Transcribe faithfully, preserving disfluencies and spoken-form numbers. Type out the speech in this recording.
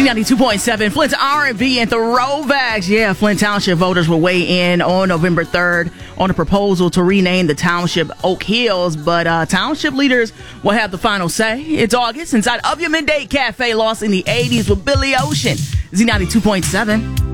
ninety-two point seven, Flint's R and B and Throwbacks. Yeah, Flint Township voters will weigh in on November third on a proposal to rename the township Oak Hills, but uh, township leaders will have the final say. It's August inside of your Midday Cafe, lost in the eighties with Billy Ocean. Z ninety-two point seven.